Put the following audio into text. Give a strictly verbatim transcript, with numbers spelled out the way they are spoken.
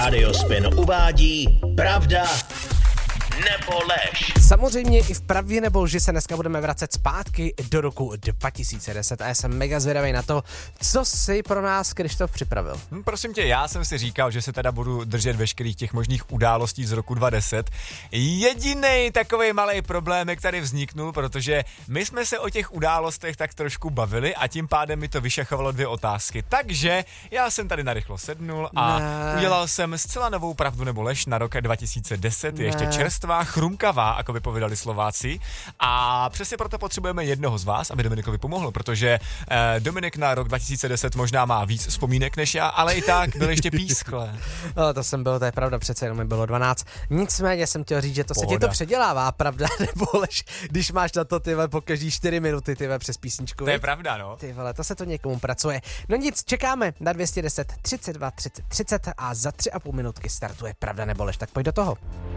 Rádio Spin uvádí pravda nebo lež. Samozřejmě i v pravdě nebo lži se dneska budeme vracet zpátky do roku dva tisíce deset a já jsem mega zvědavý na to, co si pro nás Krištof připravil. Hm, prosím tě, já jsem si říkal, že se teda budu držet veškerých těch možných událostí z roku dva tisíce deset. Jedinej takovej malej problémek tady vzniknul, protože my jsme se o těch událostech tak trošku bavili a tím pádem mi to vyšachovalo dvě otázky. Takže já jsem tady narychlo sednul a ne. udělal jsem zcela novou pravdu nebo lež na rok dva tisíce deset, je ještě Ne. čerstvá, chrumkavá, jako by povídali Slováci. A přesně proto potřebujeme jednoho z vás, aby Dominikovi pomohl, protože eh, Dominik na rok dva tisíce deset možná má víc vzpomínek než já, ale i tak byl ještě pískle. No, to jsem byl, to je pravda, přece jenom mi bylo dvanáct. Nicméně jsem chtěl říct, že to Pohoda. se ti to předělává, pravda nebo lež, když máš na to ty vole, po každý čtyři minuty ty vole, přes písničku. To je viď? pravda, no. Ty vole, to se to někomu pracuje. No nic, čekáme na dvě stě deset, třicet dva, třicet, třicet a za tři a půl minutky startuje pravda nebo lež, tak pojď do toho.